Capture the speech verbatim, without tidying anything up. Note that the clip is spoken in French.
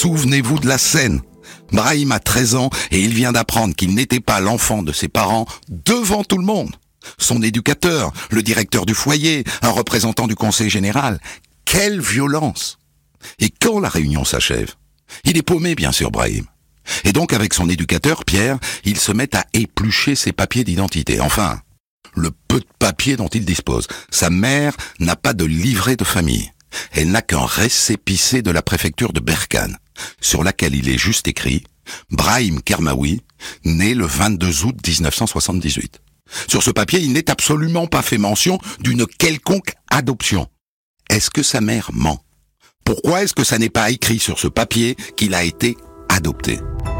Souvenez-vous de la scène. Brahim a treize ans et il vient d'apprendre qu'il n'était pas l'enfant de ses parents devant tout le monde. Son éducateur, le directeur du foyer, un représentant du conseil général. Quelle violence! Et quand la réunion s'achève, il est paumé bien sûr Brahim. Et donc avec son éducateur, Pierre, il se met à éplucher ses papiers d'identité. Enfin, le peu de papiers dont il dispose. Sa mère n'a pas de livret de famille. Elle n'a qu'un récépissé de la préfecture de Berkane, sur laquelle il est juste écrit « Brahim Kermaoui, né le vingt-deux août dix-neuf cent soixante-dix-huit ». Sur ce papier, il n'est absolument pas fait mention d'une quelconque adoption. Est-ce que sa mère ment? Pourquoi est-ce que ça n'est pas écrit sur ce papier qu'il a été adopté?